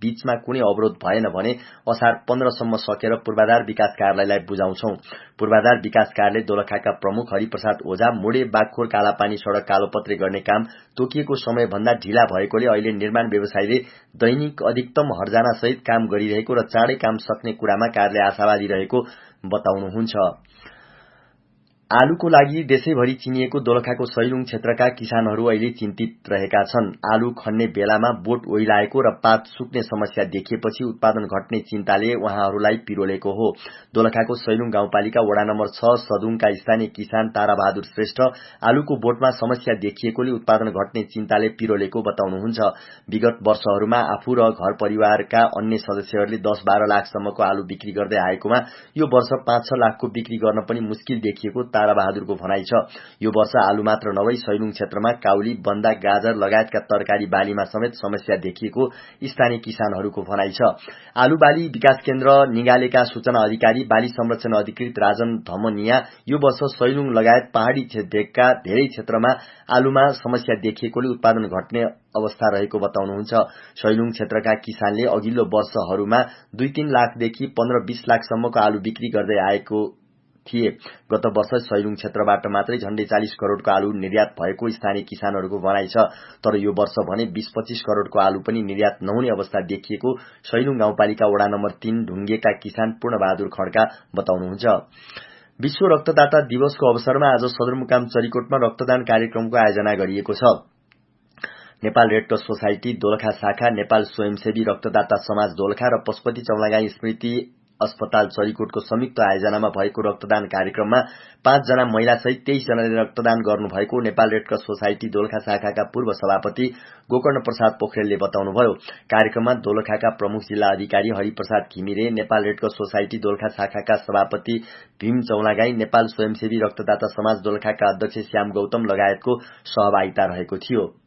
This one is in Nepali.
बीचमा कुनै अवरोध भएन भने असार 15 सम्म सकेर पूर्वाधार विकास कार्यालयलाई बुझाउँछौं। पूर्वाधार विकास कार्यालय दोलखाका प्रमुख हरिप्रसाद ओझा मोडे बागखोर कालापानी सड़क कालोपत्रे गर्ने काम तोकिएको समय भन्दा ढिला भएकोले अहिले निर्माण व्यवसायीले दैनिक अधिकतम हर्जाना सहित काम गरिरहेको र चाँडै काम सक्ने कुरामा कार्यालय आशावादी रहेको बताउनुहुन्छ। आलुको लागि देशैभरि चिनिएको दोलखाको सैलुङ क्षेत्रका किसानहरू अहिले चिन्तित रहेका छन्। आलु खन्ने बेलामा बोट ओइलाएको र पात सुक्ने समस्या देखिएपछि उत्पादन घट्ने चिन्ताले उहाँहरूलाई पिरोलेको हो। दोलखाको सैलुङ गाउँपालिका वडा नम्बर 6 सदुङका स्थानीय किसान ताराबहादुर श्रेष्ठ आलुको बोटमा समस्या देखिएकोले उत्पादन घट्ने चिन्ताले पिरोलेको बताउनुहुन्छ। विगत वर्षहरूमा आफू र घर परिवारका अन्य सदस्यहरूले 10-12 लाखसम्मको आलु बिक्री गर्दै आएकोमा यो वर्ष 5-6 लाखको बिक्री गर्न पनि मुस्किल देखिएको ताराबहादुरको भनाइ छ। यो वर्ष आलु मात्र नभई सैलुङ क्षेत्रमा काउली, बन्दा, गाजर लगायतका तरकारी बालीमा समेत समस्या देखिएको स्थानीय किसानहरूको भनाइ छ। आलु बाली विकास केन्द्र निगालेका सूचना अधिकारी बाली संरक्षण अधिकृत राजन धमनिया यो वर्ष सैलुङ लगायत पहाड़ी भेगका धेरै क्षेत्रमा आलुमा समस्या देखिएकोले उत्पादन घट्ने अवस्था रहेको बताउनुहुन्छ। सैलुङ क्षेत्रका किसानले अघिल्लो वर्षहरूमा 2-3 लाखदेखि 15-20 लाखसम्मको आलु बिक्री गर्दै आएको थिए। गत वर्ष सैलुङ क्षेत्रबाट मात्रै झण्डै 40 करोड़को आलु निर्यात भएको स्थानीय किसानहरूको भनाइ छ। तर यो वर्ष भने 20-25 करोड़को आलु पनि निर्यात नहुने अवस्था देखिएको सैलुङ गाउँपालिका वडा नम्बर 3 ढुङ्गेका किसान पूर्णबहादुर खड्का बताउनुहुन्छ। विश्व रक्तदाता दिवसको अवसरमा आज सदरमुकाम चरीकोटमा रक्तदान कार्यक्रमको आयोजना गरिएको छ। नेपाल रेडक्रस सोसाइटी दोलखा शाखा, नेपाल स्वयंसेवी रक्तदाता समाज दोलखा र पशुपति चौलागाई स्मृति अस्पताल चरीकोटको संयुक्त आयोजनामा भएको रक्तदान कार्यक्रममा 5 जना महिला सहित 23 जनाले रक्तदान गर्नुभएको नेपाल रेडक्रस सोसाइटी दोलखा शाखाका पूर्व सभापति गोकर्ण प्रसाद पोखरेलले बताउनुभयो। कार्यक्रममा दोलखाका प्रमुख जिल्ला अधिकारी हरिप्रसाद घिमिरे, नेपाल रेडक्रस सोसाइटी दोलखा शाखाका सभापति भीम चौलागाई, नेपाल स्वयंसेवी रक्तदाता समाज दोलखाका अध्यक्ष श्याम गौतम लगायतको सहभागिता रहेको थियो।